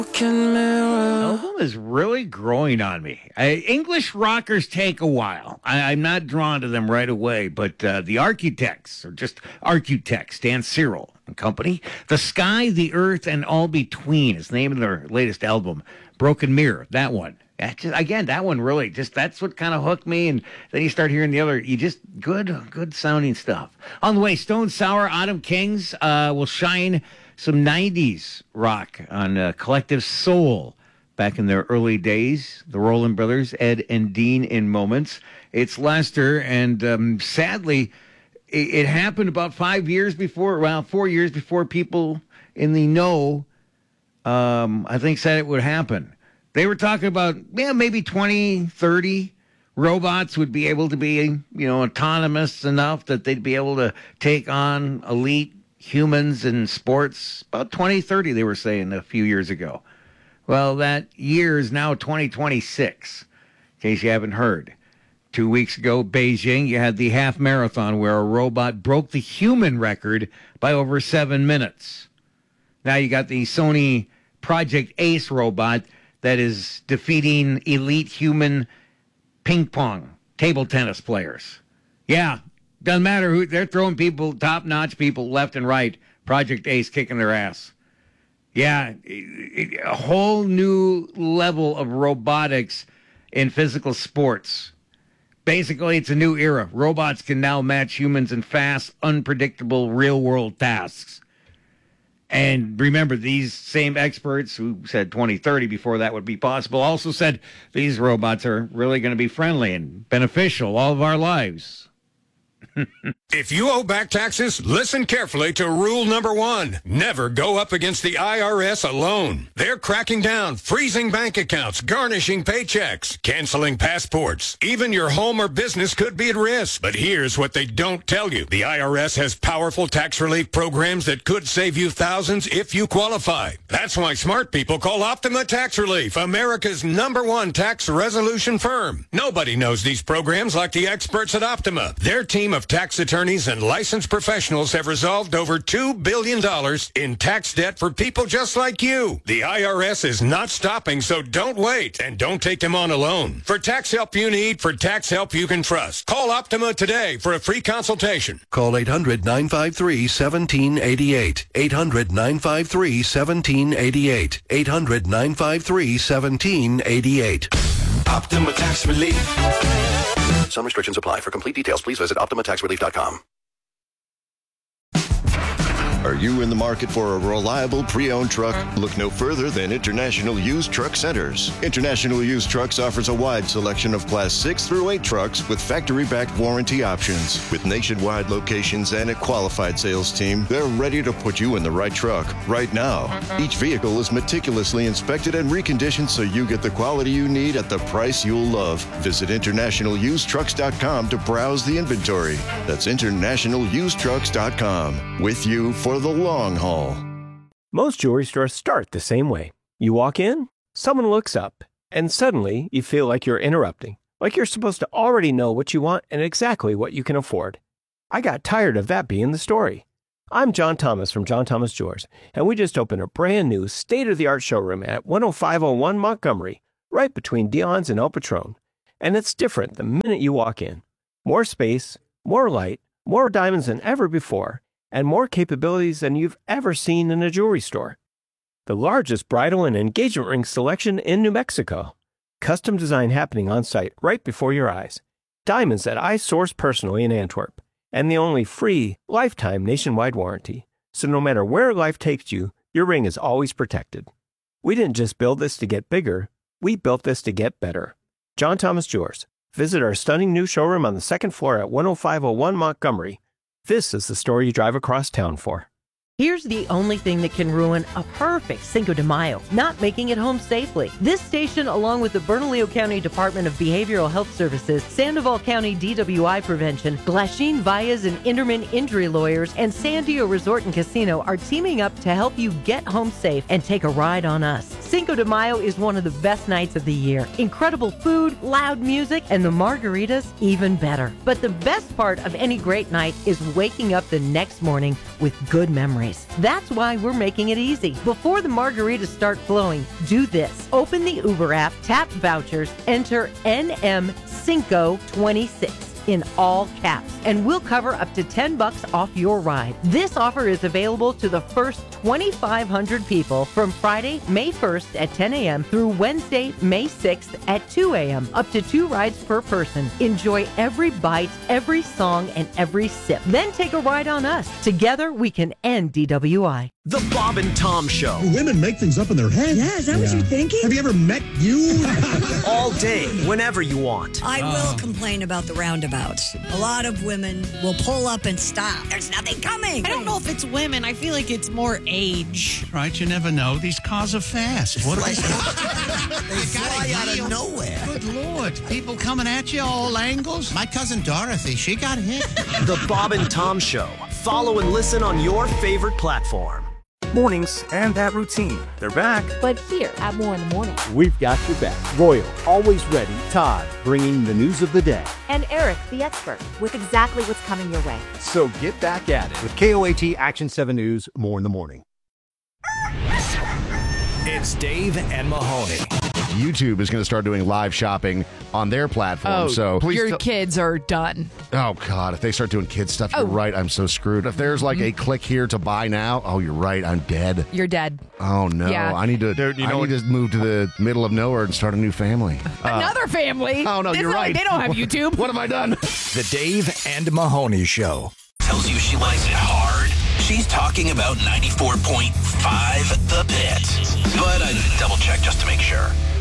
Album is really growing on me. English rockers take a while. I'm not drawn to them right away, but the Architects, or just Architects, Dan Cyril and company, The Sky, the Earth, and All Between is the name of their latest album. Broken Mirror, that one. That one really that's what kind of hooked me. And then you start hearing the other, good sounding stuff. On the way, Stone Sour, Autumn Kings will shine some 90s rock on Collective Soul back in their early days. The Rolling Brothers, Ed and Dean in Moments. It's Lester, and sadly, it happened about 4 years before people in the know, I think, said it would happen. They were talking about, maybe 20, 30 robots would be able to be, autonomous enough that they'd be able to take on elite humans in sports. About 2030, they were saying a few years ago. Well, that year is now 2026, in case you haven't heard. 2 weeks ago, Beijing, you had the half marathon where a robot broke the human record by over 7 minutes. Now you got the Sony Project Ace robot that is defeating elite human ping pong, table tennis players. Yeah, doesn't matter who, they're throwing people, top-notch people left and right. Project Ace kicking their ass. Yeah, a whole new level of robotics in physical sports. Basically, it's a new era. Robots can now match humans in fast, unpredictable, real-world tasks. And remember, these same experts who said 2030 before that would be possible also said these robots are really going to be friendly and beneficial all of our lives. If you owe back taxes, listen carefully to rule number 1. Never go up against the IRS alone. They're cracking down, freezing bank accounts, garnishing paychecks, canceling passports. Even your home or business could be at risk. But here's what they don't tell you. The IRS has powerful tax relief programs that could save you thousands if you qualify. That's why smart people call Optima Tax Relief, America's #1 tax resolution firm. Nobody knows these programs like the experts at Optima. Their team of tax attorneys and licensed professionals have resolved over $2 billion in tax debt for people just like you. The IRS is not stopping, so don't wait, and don't take them on alone. For tax help you need, for tax help you can trust, call Optima today for a free consultation. Call 800-953-1788. 800-953-1788. 800-953-1788. Optima Tax Relief. Some restrictions apply. For complete details, please visit OptimaTaxRelief.com. Are you in the market for a reliable pre-owned truck? Look no further than International Used Truck Centers. International Used Trucks offers a wide selection of Class 6 through 8 trucks with factory-backed warranty options. With nationwide locations and a qualified sales team, they're ready to put you in the right truck right now. Each vehicle is meticulously inspected and reconditioned so you get the quality you need at the price you'll love. Visit InternationalUsedTrucks.com to browse the inventory. That's InternationalUsedTrucks.com. With you for the long haul. Most jewelry stores start the same way. You walk in, someone looks up, and suddenly you feel like you're interrupting, like you're supposed to already know what you want and exactly what you can afford. I got tired of that being the story. I'm John Thomas from John Thomas Jewelers, and we just opened a brand new state-of-the-art showroom at 10501 Montgomery, right between Dion's and El Patron. And it's different the minute you walk in. More space, more light, more diamonds than ever before, and more capabilities than you've ever seen in a jewelry store. The largest bridal and engagement ring selection in New Mexico. Custom design happening on site right before your eyes. Diamonds that I source personally in Antwerp. And the only free, lifetime nationwide warranty. So no matter where life takes you, your ring is always protected. We didn't just build this to get bigger, we built this to get better. John Thomas Jewelers. Visit our stunning new showroom on the second floor at 10501 Montgomery. This is the story you drive across town for. Here's the only thing that can ruin a perfect Cinco de Mayo, not making it home safely. This station, along with the Bernalillo County Department of Behavioral Health Services, Sandoval County DWI Prevention, Glasheen Valles and Inderman Injury Lawyers, and Sandio Resort and Casino are teaming up to help you get home safe and take a ride on us. Cinco de Mayo is one of the best nights of the year. Incredible food, loud music, and the margaritas even better. But the best part of any great night is waking up the next morning with good memories. That's why we're making it easy. Before the margaritas start flowing, do this. Open the Uber app, tap vouchers, enter NM526 in all caps, and we'll cover up to $10 off your ride. This offer is available to the first 2,500 people from Friday, May 1st at 10 a.m. through Wednesday, May 6th at 2 a.m. Up to 2 rides per person. Enjoy every bite, every song, and every sip. Then take a ride on us. Together, we can end DWI. The Bob and Tom Show. Women make things up in their head. Yeah, is that what you're thinking? Have you ever met you? All day, whenever you want. I will complain about the roundabouts. A lot of women will pull up and stop. There's nothing coming. I don't know if it's women. I feel like it's more age. Right, you never know. These cars are fast. What They fly out of nowhere. Good Lord. People coming at you all angles. My cousin Dorothy, she got hit. The Bob and Tom Show. Follow and listen on your favorite platform. Mornings and that routine. They're back. But here at More in the Morning, we've got your back. Royal, always ready. Todd, bringing the news of the day. And Eric, the expert, with exactly what's coming your way. So get back at it with KOAT Action 7 News, More in the Morning. It's Dave and Mahoney. YouTube is going to start doing live shopping on their platform. So please your kids are done. Oh, God. If they start doing kids stuff, you're right. I'm so screwed. If there's like a click here to buy now, oh, you're right. I'm dead. You're dead. Oh, no. Yeah. I need to move to the middle of nowhere and start a new family. Another family? Oh, no, you're right. They don't have YouTube. What have I done? The Dave and Mahoney Show. Tells you she likes it hard. She's talking about 94.5 The Pit. But I double check just to make sure.